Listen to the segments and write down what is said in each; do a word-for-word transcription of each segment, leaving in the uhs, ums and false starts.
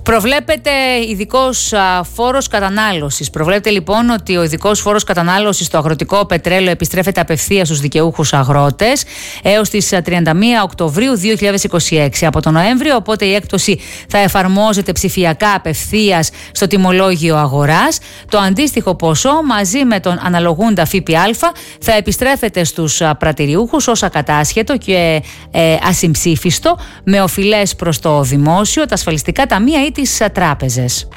Προβλέπεται ειδικός φόρος κατανάλωσης. Προβλέπεται λοιπόν ότι ο ειδικός φόρος κατανάλωσης στο αγροτικό πετρέλαιο επιστρέφεται απευθείας στους δικαιούχους αγρότες έως τις τριάντα μία Οκτωβρίου δύο χιλιάδες είκοσι έξι από τον Νοέμβριο, οπότε η έκπτωση θα εφαρμόζεται ψηφιακά απευθείας στο τιμολόγιο αγοράς. Το αντίστοιχο ποσό μαζί με τον αναλογούντα ΦΠΑ θα επιστρέφεται στους πρατηριούχους ως ακατάσχετο και ε, ασυμψήφιστο με οφειλές προς το δημόσιο, τα ασφαλιστικά ταμεία ή τις τράπεζες.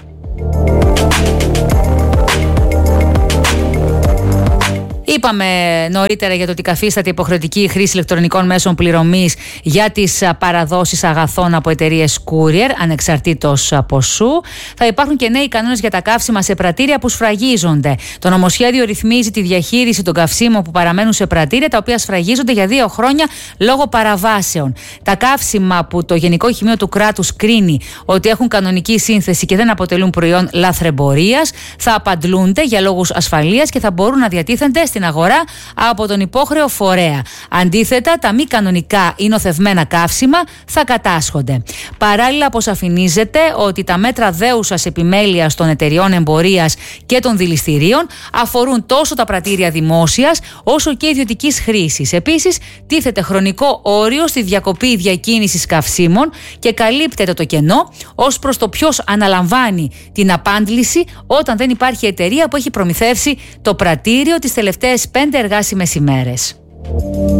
Είπαμε νωρίτερα για το ότι καθίσταται υποχρεωτική η χρήση ηλεκτρονικών μέσων πληρωμής για τις παραδόσεις αγαθών από εταιρείες courier, ανεξαρτήτως ποσού. Θα υπάρχουν και νέοι κανόνες για τα καύσιμα σε πρατήρια που σφραγίζονται. Το νομοσχέδιο ρυθμίζει τη διαχείριση των καυσίμων που παραμένουν σε πρατήρια, τα οποία σφραγίζονται για δύο χρόνια λόγω παραβάσεων. Τα καύσιμα που το Γενικό Ηχημείο του Κράτους κρίνει ότι έχουν κανονική σύνθεση και δεν αποτελούν προϊόν λαθρεμπορίας, θα απαντλούνται για λόγους ασφαλείας και θα μπορούν να διατίθενται στην αγορά από τον υπόχρεο φορέα. Αντίθετα, τα μη κανονικά ή νοθευμένα καύσιμα θα κατάσχονται. Παράλληλα, αποσαφηνίζεται ότι τα μέτρα δέουσας επιμέλειας των εταιριών εμπορίας και των δηληστηρίων αφορούν τόσο τα πρατήρια δημόσιας όσο και ιδιωτικής χρήσης. Επίσης, τίθεται χρονικό όριο στη διακοπή διακίνησης καυσίμων και καλύπτεται το κενό ως προς το ποιος αναλαμβάνει την απάντληση όταν δεν υπάρχει εταιρεία που έχει προμηθεύσει το πρατήριο τις τελευταίες πέντε εργάσιμες ημέρες.